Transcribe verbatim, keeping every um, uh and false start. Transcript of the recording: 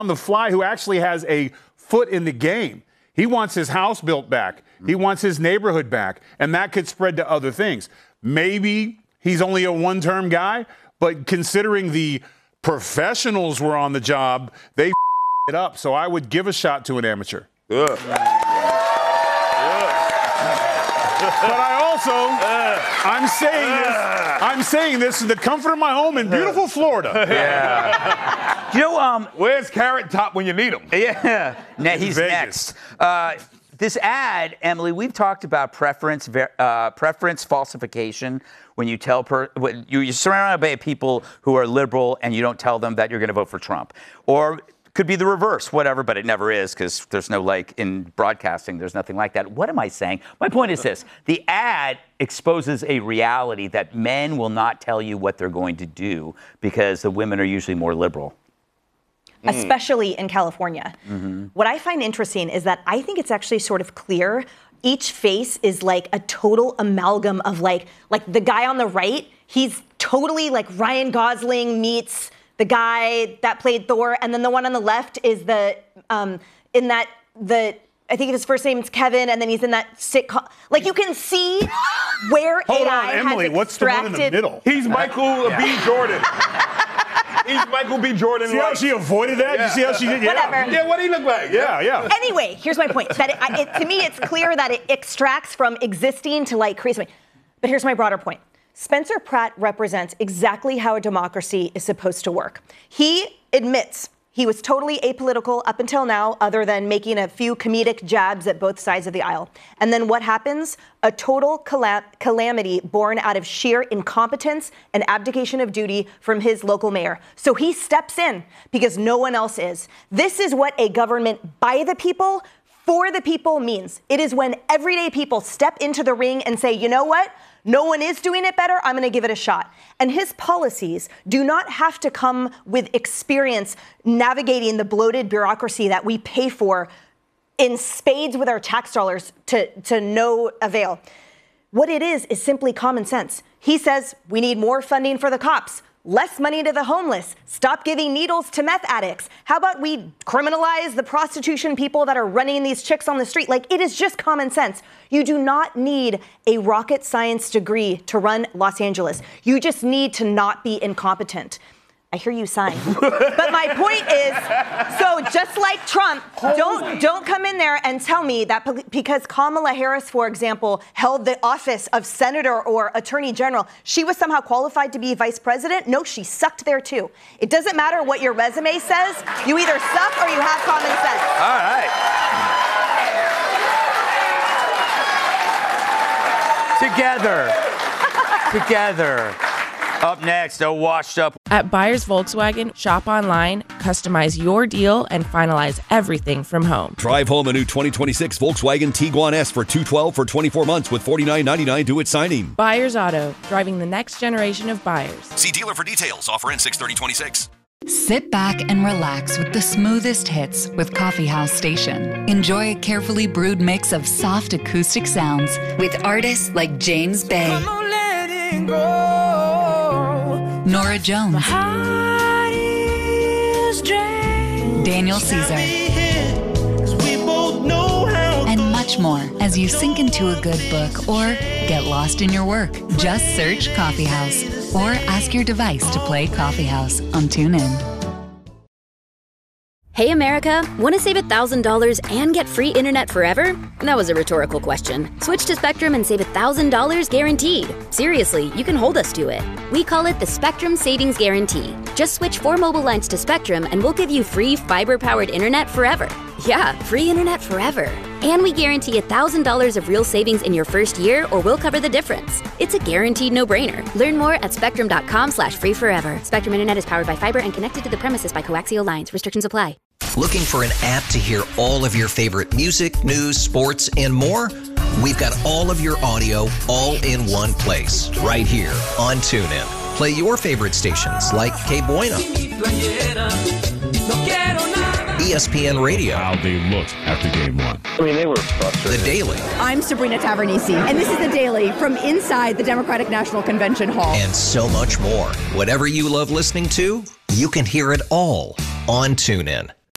on the fly who actually has a foot in the game. He wants his house built back. He wants his neighborhood back. And that could spread to other things. Maybe he's only a one-term guy, but considering the professionals were on the job, they f- it up. So I would give a shot to an amateur. Good. But I also, I'm saying this, I'm saying this in the comfort of my home in beautiful Florida. Yeah. You know, um, where's Carrot Top when you need him? Yeah. Now he's Vegas. next. Uh, this ad, Emily, we've talked about preference, uh, preference falsification. When you tell per, when you, you're surrounded by people who are liberal and you don't tell them that you're going to vote for Trump, or could be the reverse, whatever, but it never is because there's no, like, in broadcasting, there's nothing like that. What am I saying? My point is this. The ad exposes a reality that men will not tell you what they're going to do because the women are usually more liberal. Especially in California. Mm-hmm. What I find interesting is that I think it's actually sort of clear. Each face is like a total amalgam of like, like the guy on the right, he's totally like Ryan Gosling meets the guy that played Thor, and then the one on the left is the, um, in that, the, I think his first name is Kevin, and then he's in that sitcom. Like, you can see where Hold A I on, Emily, has what's the one in the extracted- middle? He's Michael Yeah. B. Jordan. He's Michael B. Jordan. See how like- she avoided that? Yeah. You see how she did? Yeah. Whatever. Yeah, what do he look like? Yeah, yeah. Anyway, here's my point. That it, I- it, to me, it's clear that it extracts from existing to like create something. But here's my broader point. Spencer Pratt represents exactly how a democracy is supposed to work. He admits he was totally apolitical up until now, other than making a few comedic jabs at both sides of the aisle. And then what happens? A total calam- calamity born out of sheer incompetence and abdication of duty from his local mayor. So he steps in because no one else is. This is what a government by the people, for the people means. It is when everyday people step into the ring and say, you know what? No one is doing it better. I'm going to give it a shot. And his policies do not have to come with experience navigating the bloated bureaucracy that we pay for in spades with our tax dollars to, to no avail. What it is is simply common sense. He says we need more funding for the cops, less money to the homeless, stop giving needles to meth addicts. How about we criminalize the prostitution people that are running these chicks on the street? Like, it is just common sense. You do not need a rocket science degree to run Los Angeles. You just need to not be incompetent. I hear you sighing. But my point is, so just like Trump, don't don't come in there and tell me that because Kamala Harris, for example, held the office of senator or attorney general, she was somehow qualified to be vice president. No, she sucked there too. It doesn't matter what your resume says. You either suck or you have common sense. All right. Together. Together. Up next, a washed up. At Buyers Volkswagen, shop online, customize your deal, and finalize everything from home. Drive home a new twenty twenty-six Volkswagen Tiguan S for two hundred twelve dollars for twenty-four months with forty-nine ninety-nine due at signing. Buyers Auto, driving the next generation of buyers. See dealer for details. Offer ends six thirty twenty-six. Sit back and relax with the smoothest hits with Coffee House Station. Enjoy a carefully brewed mix of soft acoustic sounds with artists like James Bay, Nora Jones, Daniel Caesar, and much more as you sink into a good book or get lost in your work. Just search Coffee House or ask your device to play Coffee House on TuneIn. Hey America, want to save one thousand dollars and get free internet forever? That was a rhetorical question. Switch to Spectrum and save one thousand dollars guaranteed. Seriously, you can hold us to it. We call it the Spectrum Savings Guarantee. Just switch four mobile lines to Spectrum and we'll give you free fiber-powered internet forever. Yeah, free internet forever. And we guarantee one thousand dollars of real savings in your first year or we'll cover the difference. It's a guaranteed no-brainer. Learn more at spectrum.com slash free forever. Spectrum Internet is powered by fiber and connected to the premises by coaxial lines. Restrictions apply. Looking for an app to hear all of your favorite music, news, sports, and more? We've got all of your audio all in one place, right here on TuneIn. Play your favorite stations like K Bueno, E S P N Radio. How they looked after game one. I mean, they were frustrated. The Daily. I'm Sabrina Tavernisi, and this is The Daily from inside the Democratic National Convention Hall. And so much more. Whatever you love listening to, you can hear it all on TuneIn.